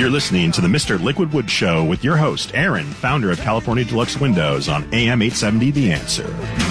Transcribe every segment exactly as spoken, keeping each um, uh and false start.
You're listening to the Mister Liquid Wood Show with your host, Aaron, founder of California Deluxe Windows on A M eight seventy The Answer.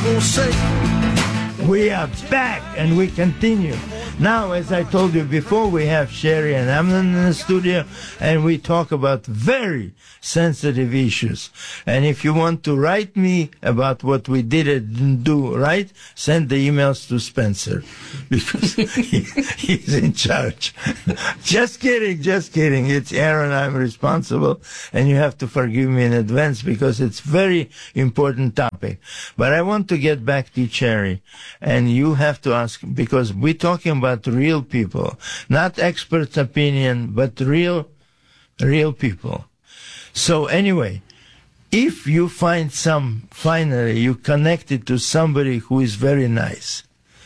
We are back and we continue. Now, as I told you before, we have Sherry and Amnon in the studio, and we talk about very sensitive issues. And if you want to write me about what we did and didn't do right, send the emails to Spencer, because he, he's in charge. Just kidding, just kidding. It's Aaron, I'm responsible, and you have to forgive me in advance because it's very important topic. But I want to get back to Sherry, and you have to ask, because we're talking about about real people, not experts' opinion, but real, real people. So anyway, if you find some, finally, you connected to somebody who is very nice,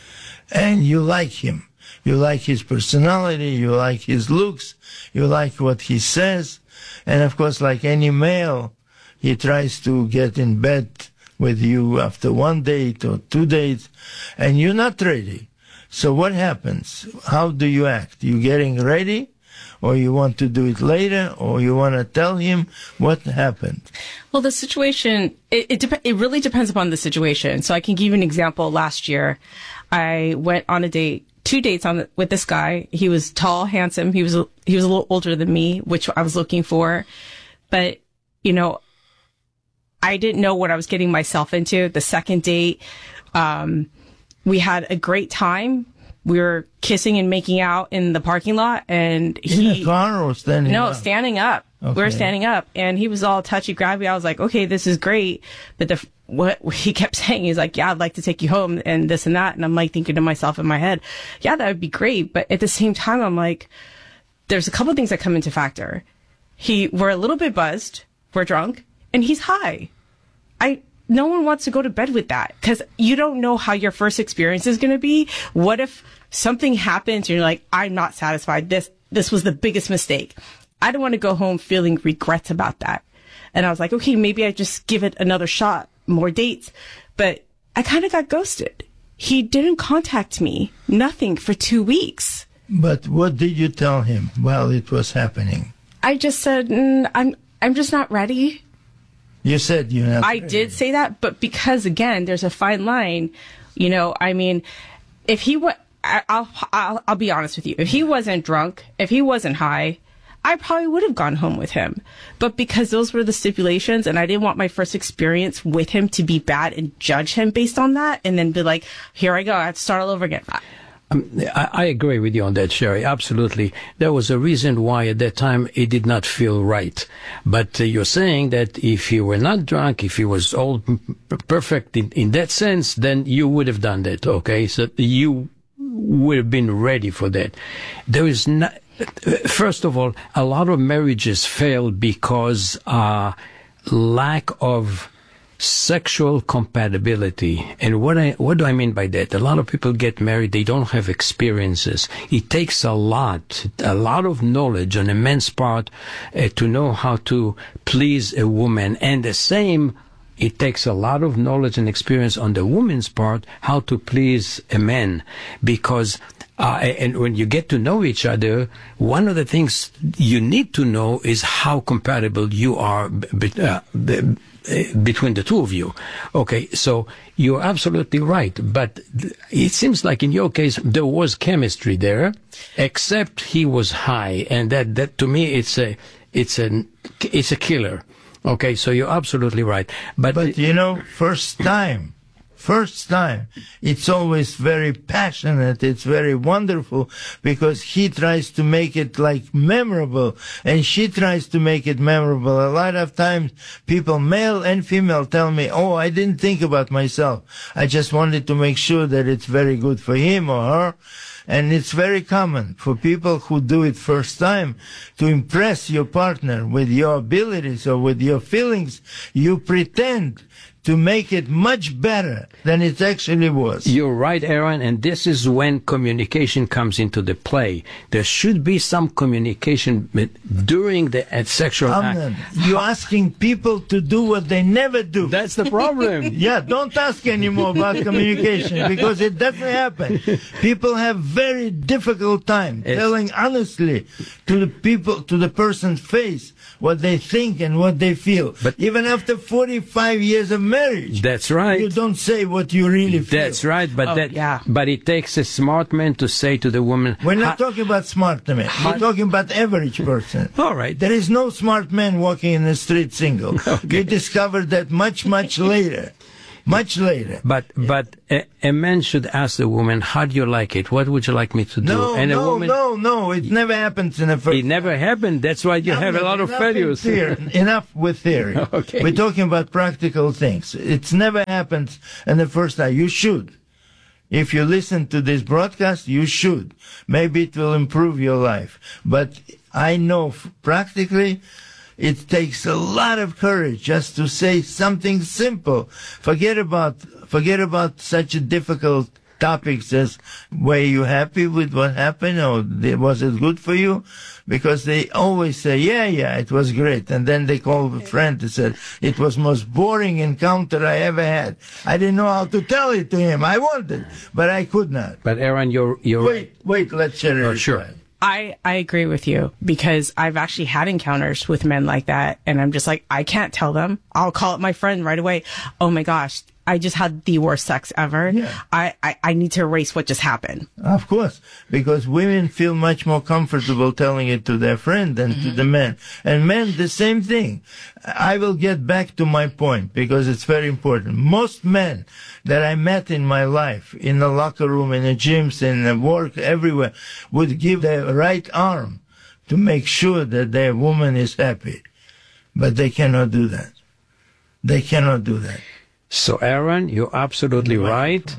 and you like him, you like his personality, you like his looks, you like what he says, and of course, like any male, he tries to get in bed with you after one date or two dates, and you're not ready. So what happens? How do you act? You getting ready, or you want to do it later, or you want to tell him what happened? Well, the situation, it it, dep- it really depends upon the situation. So I can give you an example. Last year, I went on a date, two dates on the, with this guy. He was tall, handsome. He was a, he was a little older than me, which I was looking for. But, you know, I didn't know what I was getting myself into. The second date, um, we had a great time. We were kissing and making out in the parking lot, and he... In the car or standing no, up? No, standing up. Okay. We were standing up, and he was all touchy-grabby. I was like, okay, this is great. But the what he kept saying, he's like, yeah, I'd like to take you home, and this and that. And I'm like thinking to myself in my head, yeah, that would be great. But at the same time, I'm like, there's a couple things that come into factor. He, we're a little bit buzzed, we're drunk, and he's high. I... No one wants to go to bed with that, because you don't know how your first experience is going to be. What if something happens and you're like, I'm not satisfied. This, this was the biggest mistake. I don't want to go home feeling regrets about that. And I was like, okay, maybe I just give it another shot, more dates. But I kind of got ghosted. He didn't contact me, nothing for two weeks. But what did you tell him while it was happening? I just said, mm, I'm, I'm just not ready. You said you're not I ready. did say that, but because, again, there's a fine line. You know, I mean, if he was, I'll, I'll, I'll be honest with you. If he wasn't drunk, if he wasn't high, I probably would have gone home with him. But because those were the stipulations, and I didn't want my first experience with him to be bad and judge him based on that, and then be like, here I go, I have to start all over again. Um, I, I agree with you on that, Sherry. Absolutely. There was a reason why at that time it did not feel right. But uh, you're saying that if he were not drunk, if he was all p- perfect in, in that sense, then you would have done that, okay? So you would have been ready for that. There is not, first of all, a lot of marriages fail because uh lack of sexual compatibility. And what I, what do I mean by that? A lot of people get married, they don't have experiences. It takes a lot, a lot of knowledge on a man's part uh, to know how to please a woman. And the same, it takes a lot of knowledge and experience on the woman's part how to please a man. Because Uh, and when you get to know each other, one of the things you need to know is how compatible you are be, uh, be, between the two of you. Okay, so you're absolutely right. But it seems like in your case, there was chemistry there, except he was high. And that, that to me, it's a, it's a, it's a killer. Okay, so you're absolutely right. But, but you know, first time. First time, it's always very passionate, it's very wonderful, because he tries to make it like memorable, and she tries to make it memorable. A lot of times, people, male and female, tell me, oh, I didn't think about myself. I just wanted to make sure that it's very good for him or her. And it's very common for people who do it first time to impress your partner with your abilities or with your feelings. You pretend to make it much better than it actually was. You're right, Aaron, and this is when communication comes into the play. There should be some communication during the uh, sexual Amnon, act. you're asking people to do what they never do. That's the problem. Yeah, don't ask anymore about communication because it doesn't happen. People have very difficult time It's, telling honestly to the people, to the person's face, what they think and what they feel. But even after forty-five years of marriage, that's right. you don't say what you really feel. That's right, but Oh, that yeah. but it takes a smart man to say to the woman. We're not "Ha- talking about smart men. We're talking about average person. All right. There is no smart man walking in the street single. Okay. You discovered that much, much later. Much later. But but a, a man should ask the woman, "How do you like it? What would you like me to do?" No, and a no, woman, no, no. It never happens in the first. it never happened. That's why you have a lot of Enough in failures. theory. Enough with theory. Okay. We're talking about practical things. It's never happens in the first time. You should. If you listen to this broadcast, you should. Maybe it will improve your life. But I know f- practically it takes a lot of courage just to say something simple. Forget about, forget about such a difficult topics as were you happy with what happened or was it good for you? Because they always say, yeah, yeah, it was great. And then they call a friend and said, it was most boring encounter I ever had. I didn't know how to tell it to him. I wanted, but I could not. But Aaron, you're you're Wait, wait, let's share it. Oh, sure. I, I agree with you because I've actually had encounters with men like that. And I'm just like, I can't tell them. I'll call up my friend right away. Oh my gosh, I just had the worst sex ever. Yeah. I, I, I need to erase what just happened. Of course, because women feel much more comfortable telling it to their friend than to the men. And men, the same thing. I will get back to my point because it's very important. Most men that I met in my life, in the locker room, in the gyms, in the work, everywhere, would give their right arm to make sure that their woman is happy. But they cannot do that. They cannot do that. So, Aaron, you're absolutely right.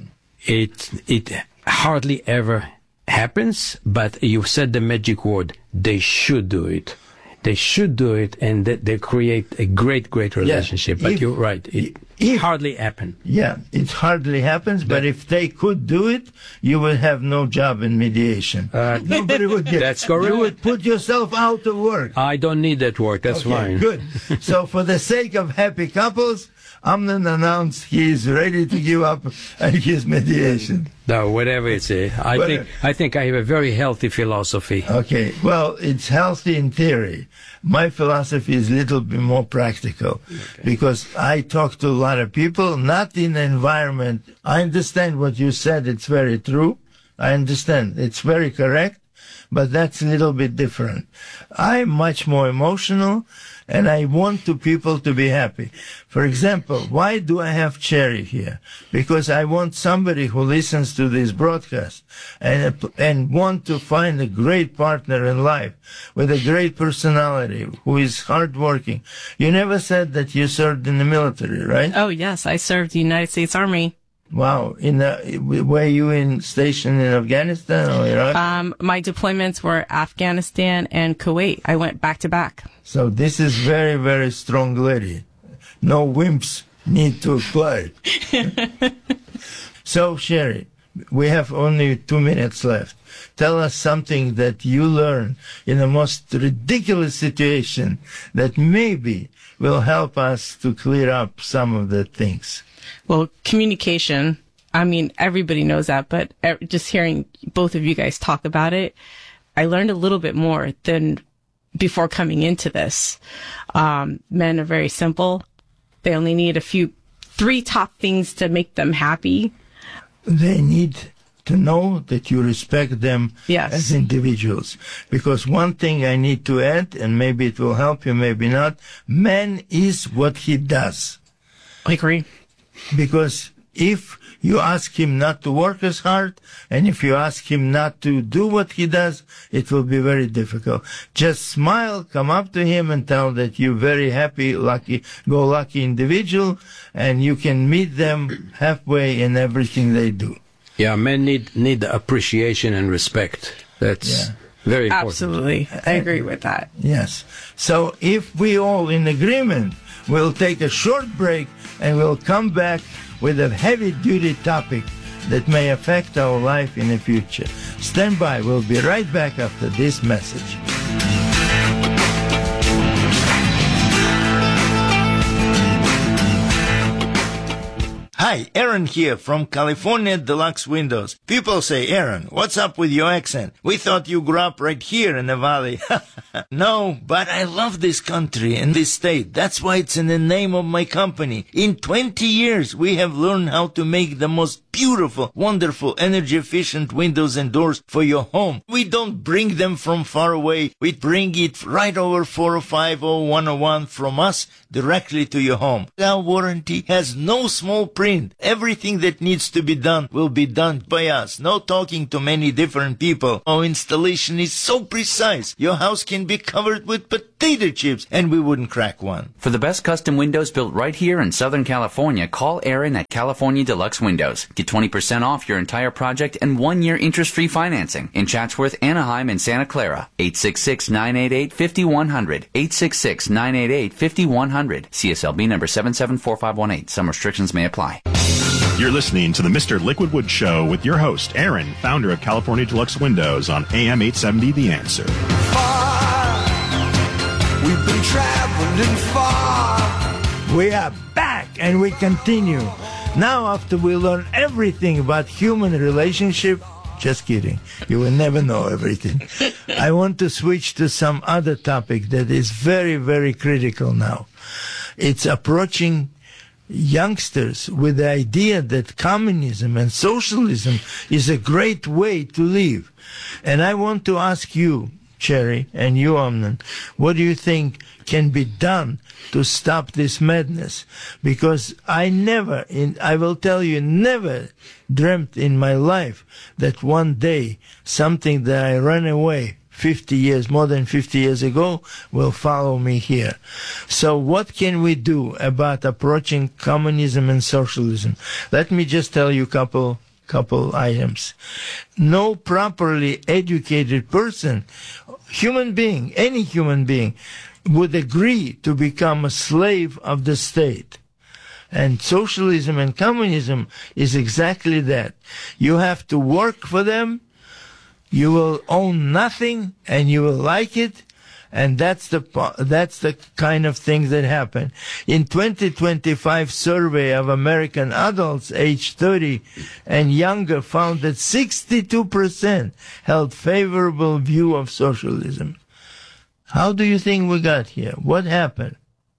It it hardly ever happens, but you said the magic word. They should do it. They should do it, and they, they create a great, great relationship. Yeah. But If- you're right. It if- hardly happens. Yeah, it hardly happens, but if they could do it, you would have no job in mediation. Uh, Nobody would get That's correct. You would put yourself out of work. I don't need that word. That's Okay, fine. good. So for the sake of happy couples, Amnon announced he is ready to give up his mediation. No, whatever it's. Uh, I But, think uh, I think I have a very healthy philosophy. Okay, well, it's healthy in theory. My philosophy is a little bit more practical because I talk to a lot of people, not in the environment. I understand what you said. It's very true. I understand. It's very correct, but that's a little bit different. I'm much more emotional and I want to people to be happy. For example, why do I have Cherry here? Because I want somebody who listens to this broadcast and, and want to find a great partner in life with a great personality who is hardworking. You never said that you served in the military, right? Oh, yes. I served the United States Army. Wow. In the, were you in stationed in Afghanistan or Iraq? Um, my deployments were Afghanistan and Kuwait. I went back to back. So this is very, very strong lady. No wimps need to apply. So, Sherry, we have only two minutes left. Tell us something that you learned in the most ridiculous situation that maybe will help us to clear up some of the things. Well, communication. I mean, everybody knows that, but e- just hearing both of you guys talk about it, I learned a little bit more than before coming into this. Um, men are very simple. They only need a few, three top things to make them happy. They need to know that you respect them Yes. as individuals. Because one thing I need to add, and maybe it will help you, maybe not, man is what he does. I agree. Because if you ask him not to work as hard, and if you ask him not to do what he does, it will be very difficult. Just smile, come up to him and tell that you're very happy, lucky, go lucky individual, and you can meet them halfway in everything they do. Yeah, men need need appreciation and respect. That's Yeah. very important. Absolutely. I agree with that. Yes. So if we all in agreement, We'll take a short break and we'll come back with a heavy-duty topic that may affect our life in the future. Stand by. We'll be right back after this message. Hi, Aaron here from California Deluxe Windows. People say, Aaron, what's up with your accent? We thought you grew up right here in the valley. No, but I love this country and this state. That's why it's in the name of my company. In twenty years, we have learned how to make the most beautiful, wonderful, energy-efficient windows and doors for your home. We don't bring them from far away. We bring it right over four oh five oh one oh one from us directly to your home. Our warranty has no small print. Everything that needs to be done will be done by us. No talking to many different people. Our installation is so precise. Your house can be covered with potato chips and we wouldn't crack one. For the best custom windows built right here in Southern California, call Aaron at California Deluxe Windows. Get twenty percent off your entire project and one year interest-free financing in Chatsworth, Anaheim, and Santa Clara. eight six six, nine eight eight, five one zero zero. eight six six, nine eight eight, five one zero zero. C S L B number seven seven four five one eight. Some restrictions may apply. You're listening to the Mister Liquidwood Show with your host, Aaron, founder of California Deluxe Windows on A M eight seventy The Answer. Far, we've been traveling far. We are back and we continue. Now after we learn everything about human relationship, just kidding, you will never know everything. I want to switch to some other topic that is very, very critical now. It's approaching youngsters with the idea that communism and socialism is a great way to live. And I want to ask you, Cherry, and you, Amnon, what do you think can be done to stop this madness? Because I never, in, I will tell you, never dreamt in my life that one day something that I ran away fifty years, more than fifty years ago, will follow me here. So what can we do about approaching communism and socialism? Let me just tell you a couple couple items. No properly educated person, human being, any human being, would agree to become a slave of the state. And socialism and communism is exactly that. You have to work for them, you will own nothing, and you will like it, and that's the that's the kind of things that happen. In twenty twenty-five survey of American adults aged thirty and younger found that sixty-two percent held favorable view of socialism. How do you think we got here? What happened?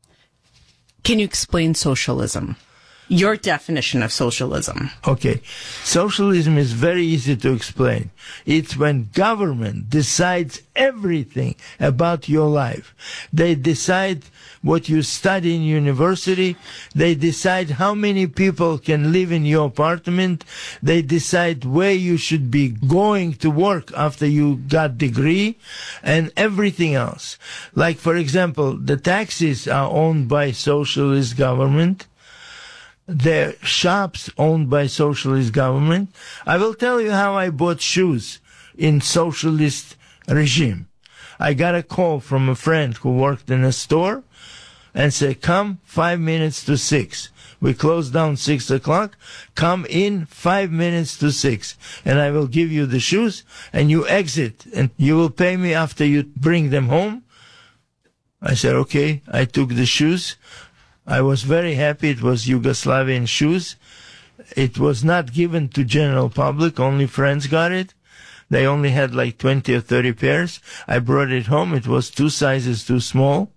Can you explain socialism? Your definition of socialism. Okay. Socialism is very easy to explain. It's when government decides everything about your life. They decide what you study in university. They decide how many people can live in your apartment. They decide where you should be going to work after you got degree and everything else. Like, for example, the taxis are owned by socialist government. They're shops owned by socialist government. I will tell you how I bought shoes in socialist regime. I got a call from a friend who worked in a store and said, come five minutes to six. We close down six o'clock. Come in five minutes to six. And I will give you the shoes and you exit and you will pay me after you bring them home. I said, okay. I took the shoes. I was very happy. It was Yugoslavian shoes. It was not given to general public. Only friends got it. They only had like twenty or thirty pairs. I brought it home. It was two sizes too small.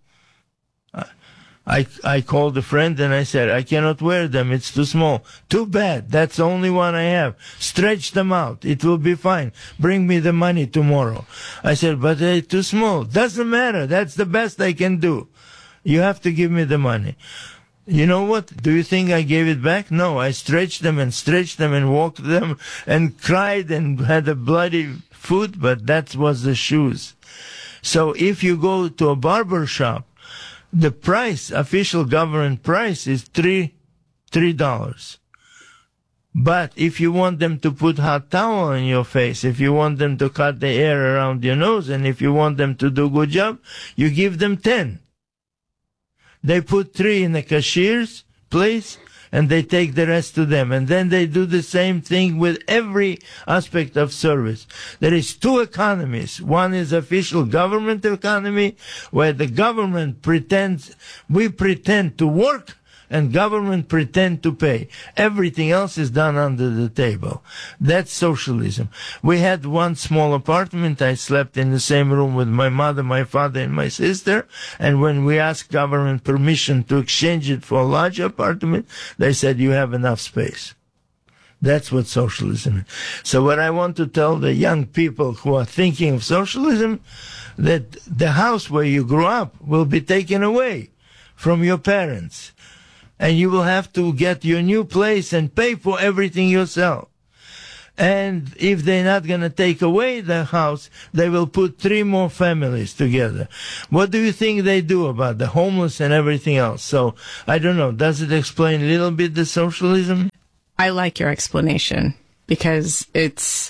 I, I called a friend and I said, I cannot wear them. It's too small. Too bad. That's the only one I have. Stretch them out. It will be fine. Bring me the money tomorrow. I said, but they're too small. Doesn't matter. That's the best I can do. You have to give me the money. You know what? Do you think I gave it back? No, I stretched them and stretched them and walked them and cried and had a bloody foot, but that was the shoes. So if you go to a barber shop, the price, official government price is three, three dollars. But if you want them to put hot towel on your face, if you want them to cut the air around your nose, and if you want them to do a good job, you give them ten. They put three in the cashier's place, and they take the rest to them. And then they do the same thing with every aspect of service. There is two economies. One is official government economy, where the government pretends, we pretend to work, and government pretend to pay. Everything else is done under the table. That's socialism. We had one small apartment. I slept in the same room with my mother, my father, and my sister. And when we asked government permission to exchange it for a large apartment, they said, you have enough space. That's what socialism is. So what I want to tell the young people who are thinking of socialism, that the house where you grew up will be taken away from your parents. And you will have to get your new place and pay for everything yourself. And if they're not going to take away the house, they will put three more families together. What do you think they do about the homeless and everything else? So, I don't know. Does it explain a little bit the socialism? I like your explanation, because it's,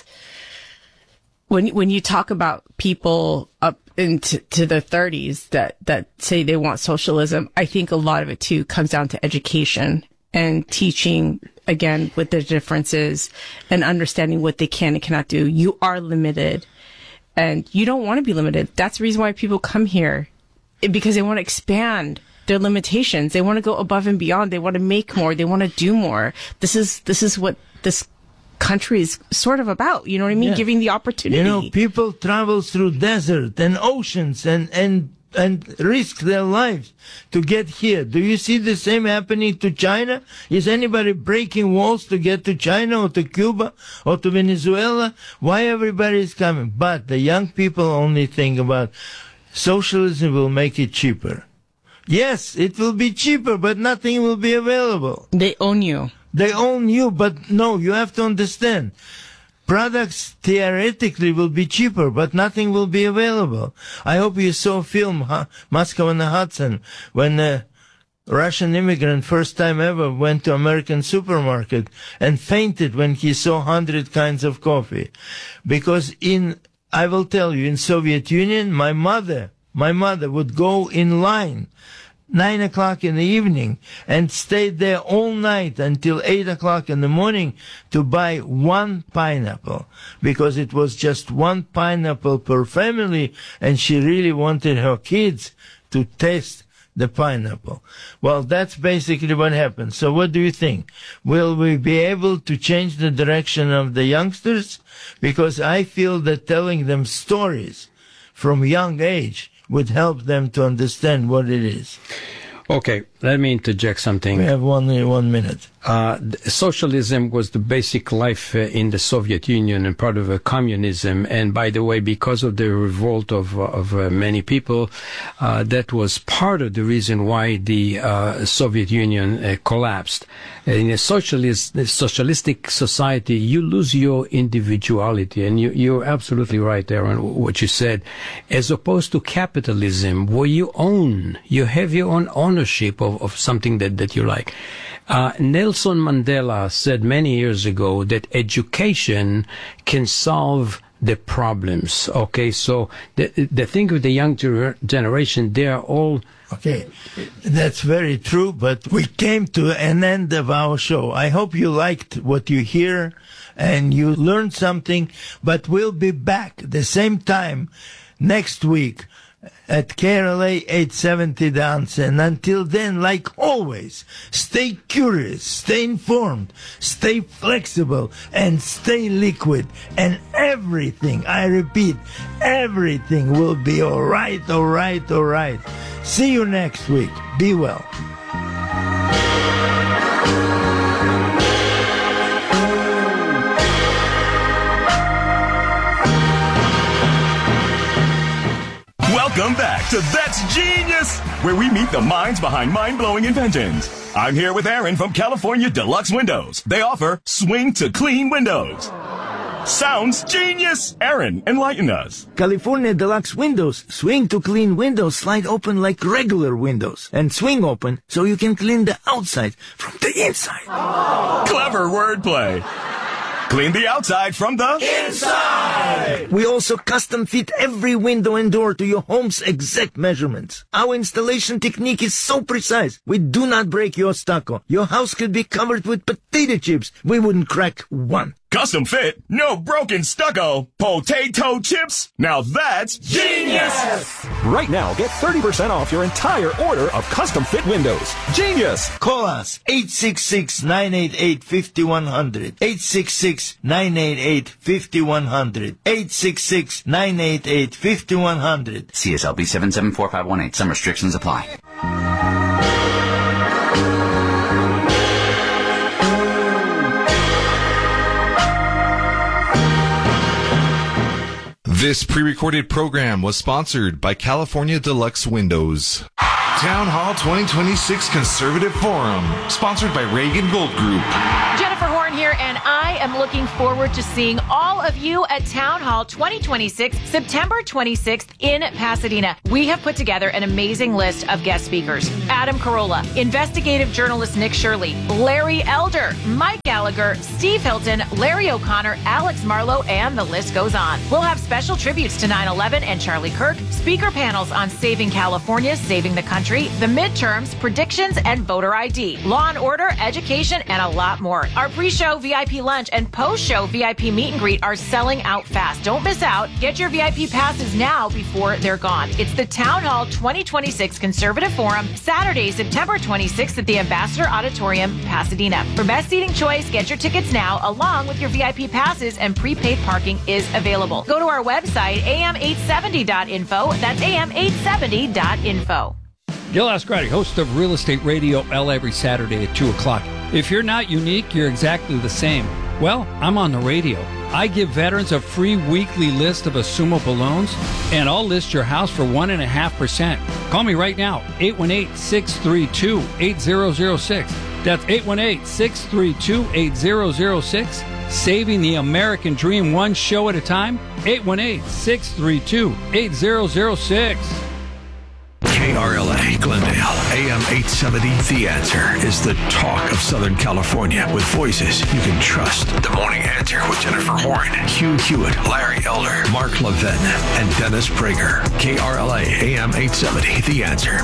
when when you talk about people up into to their thirties that, that say they want socialism, I think a lot of it too comes down to education and teaching, again, what the difference is and understanding what they can and cannot do. You are limited, and you don't want to be limited. That's the reason why people come here, because they want to expand their limitations. They want to go above and beyond. They want to make more. They want to do more. This is this is what this country is sort of about, you know what I mean? Yeah. Giving the opportunity. You know, people travel through desert and oceans and, and, and risk their lives to get here. Do you see the same happening to China? Is anybody breaking walls to get to China or to Cuba or to Venezuela? Why everybody is coming? But the young people only think about socialism will make it cheaper. Yes, it will be cheaper, but nothing will be available. They own you. They own you, but no, you have to understand. Products theoretically will be cheaper, but nothing will be available. I hope you saw a film, huh? Moscow on the Hudson, when a Russian immigrant first time ever went to American supermarket and fainted when he saw hundred kinds of coffee. Because in, I will tell you, in Soviet Union, my mother, my mother would go in line nine o'clock in the evening and stayed there all night until eight o'clock in the morning to buy one pineapple, because it was just one pineapple per family, and she really wanted her kids to taste the pineapple. Well, that's basically what happened. So what do you think? Will we be able to change the direction of the youngsters? Because I feel that telling them stories from young age would help them to understand what it is. Okay, let me interject something. We have one, one minute. Uh, socialism was the basic life uh, in the Soviet Union and part of uh, communism. And by the way, because of the revolt of, uh, of uh, many people, uh, that was part of the reason why the uh, Soviet Union uh, collapsed. In a socialist, a socialistic society, you lose your individuality. And you, you're absolutely right, Aaron, what you said. As opposed to capitalism, where you own, you have your own ownership of, of something that, that you like. Uh, Nelson Mandela said many years ago that education can solve the problems. Okay, so the, the thing with the young ger- generation, they are all... Okay, that's very true, but we came to an end of our show. I hope you liked what you hear and you learned something, but we'll be back the same time next week at K R L A eight seventy The Answer. And until then, like always, stay curious, stay informed, stay flexible, and stay liquid. And everything, I repeat, everything will be all right, all right, all right. See you next week. Be well. Welcome back to That's Genius, where we meet the minds behind mind-blowing inventions. I'm here with Aaron from California Deluxe Windows. They offer swing to clean windows. Sounds genius! Aaron, enlighten us. California Deluxe Windows. Swing to clean windows slide open like regular windows. And swing open so you can clean the outside from the inside. Clever wordplay. Clean the outside from the inside. We also custom fit every window and door to your home's exact measurements. Our installation technique is so precise. We do not break your stucco. Your house could be covered with potato chips. We wouldn't crack one. custom fit, no broken stucco, potato chips. Now that's genius! Right now, get thirty percent off your entire order of custom fit windows. Genius! Call us eight six six, nine eight eight, five one zero zero. eight six six, nine eight eight, five one zero zero. eight six six, nine eight eight, five one zero zero. C S L B seven seven four five one eight. Some restrictions apply. This pre-recorded program was sponsored by California Deluxe Windows. Town Hall twenty twenty-six Conservative Forum, sponsored by Reagan Gold Group. Jennifer Horn here, and I am looking forward to seeing all of you at Town Hall twenty twenty-six, September twenty-sixth in Pasadena. We have put together an amazing list of guest speakers. Adam Carolla, investigative journalist Nick Shirley, Larry Elder, Mike Gallagher, Steve Hilton, Larry O'Connor, Alex Marlowe, and the list goes on. We'll have special tributes to nine eleven and Charlie Kirk, speaker panels on saving California, saving the country, the midterms, predictions, and voter I D, law and order, education, and a lot more. Our pre-show V I P lunch and post-show V I P meet and greet are selling out fast. Don't miss out. Get your V I P passes now before they're gone. It's the Town Hall twenty twenty-six Conservative Forum, Saturday, September twenty-sixth at the Ambassador Auditorium, Pasadena. For best seating choice, get your tickets now, along with your V I P passes, and prepaid parking is available. Go to our website, A M eight seventy dot info. That's A M eight seventy dot info. Gil Ascardi, host of Real Estate Radio L every Saturday at two o'clock. If you're not unique, you're exactly the same. Well, I'm on the radio. I give veterans a free weekly list of assumable loans, and I'll list your house for one point five percent. Call me right now, eight one eight, six three two, eight zero zero six. That's eight one eight, six three two, eight zero zero six. Saving the American dream one show at a time, eight one eight, six three two, eight zero zero six. K R L A Glendale, A M eight seventy. The Answer is the talk of Southern California with voices you can trust. The Morning Answer with Jennifer Horn, Hugh Hewitt, Larry Elder, Mark Levin, and Dennis Prager. K R L A, A M eight seventy. The Answer.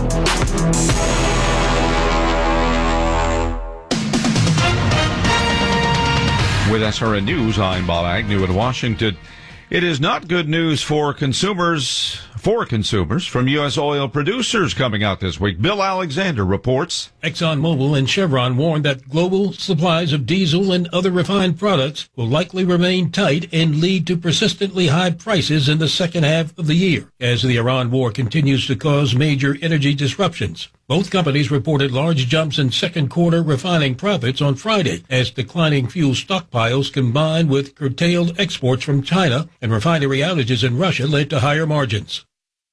With S R N News, I'm Bob Agnew in Washington. It is not good news for consumers, for consumers from U S oil producers coming out this week. Bill Alexander reports. ExxonMobil and Chevron warned that global supplies of diesel and other refined products will likely remain tight and lead to persistently high prices in the second half of the year, as the Iran war continues to cause major energy disruptions. Both companies reported large jumps in second quarter refining profits on Friday, as declining fuel stockpiles combined with curtailed exports from China and refinery outages in Russia led to higher margins.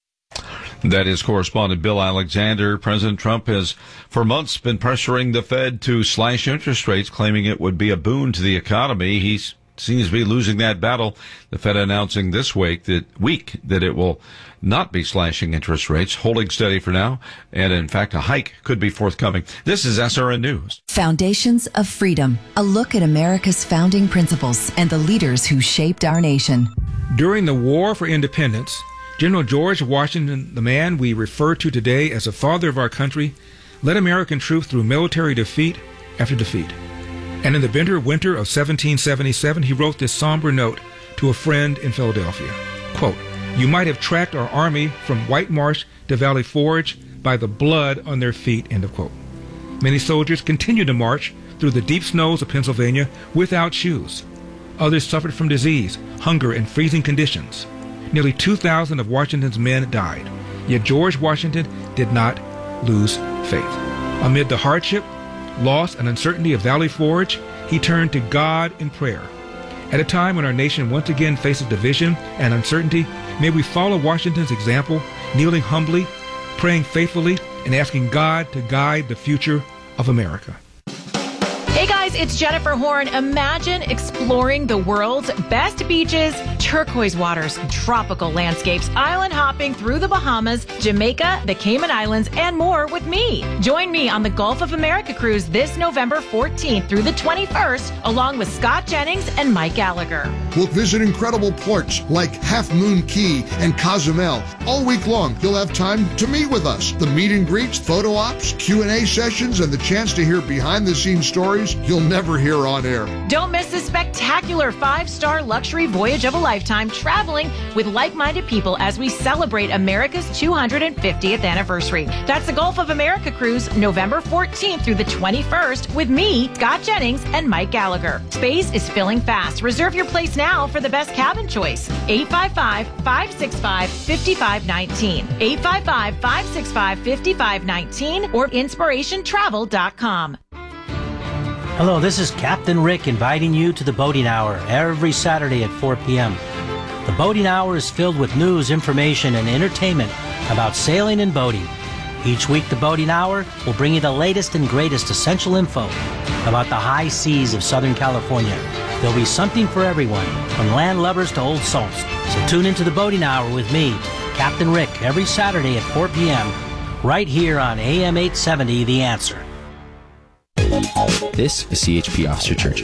That is correspondent Bill Alexander. President Trump has for months been pressuring the Fed to slash interest rates, claiming it would be a boon to the economy. He seems to be losing that battle. The Fed announcing this week that week that it will not be slashing interest rates, holding steady for now, and in fact a hike could be forthcoming. This is S R N News. Foundations of Freedom, a look at America's founding principles and the leaders who shaped our nation. During the War for Independence, General George Washington, the man we refer to today as the father of our country, led American troops through military defeat after defeat. And in the bitter winter of seventeen seventy-seven, he wrote this somber note to a friend in Philadelphia. Quote, "You might have tracked our army from White Marsh to Valley Forge by the blood on their feet," end of quote. Many soldiers continued to march through the deep snows of Pennsylvania without shoes. Others suffered from disease, hunger, and freezing conditions. Nearly two thousand of Washington's men died. Yet George Washington did not lose faith. Amid the hardship, loss, and uncertainty of Valley Forge, he turned to God in prayer. At a time when our nation once again faces division and uncertainty, may we follow Washington's example, kneeling humbly, praying faithfully, and asking God to guide the future of America. Hey guys, it's Jennifer Horn. Imagine exploring the world's best beaches, turquoise waters, tropical landscapes, island hopping through the Bahamas, Jamaica, the Cayman Islands, and more with me. Join me on the Gulf of America cruise this November fourteenth through the twenty-first, along with Scott Jennings and Mike Gallagher. We'll visit incredible ports like Half Moon Key and Cozumel. All week long, you'll have time to meet with us. The meet and greets, photo ops, Q and A sessions, and the chance to hear behind-the-scenes stories you'll never hear on air. Don't miss this spectacular five-star luxury voyage of a lifetime, traveling with like-minded people as we celebrate America's two hundred fiftieth anniversary. That's the Gulf of America cruise, November fourteenth through the twenty-first, with me, Scott Jennings, and Mike Gallagher. Space is filling fast. Reserve your place now for the best cabin choice. eight five five, five six five, five five one nine. eight five five, five six five, five five one nine or inspiration travel dot com. Hello, this is Captain Rick inviting you to the Boating Hour every Saturday at four p.m. The Boating Hour is filled with news, information, and entertainment about sailing and boating. Each week, the Boating Hour will bring you the latest and greatest essential info about the high seas of Southern California. There'll be something for everyone, from land lovers to old salts. So tune into the Boating Hour with me, Captain Rick, every Saturday at four p.m. right here on A M eight seventy, The Answer. This is C H P Officer Church,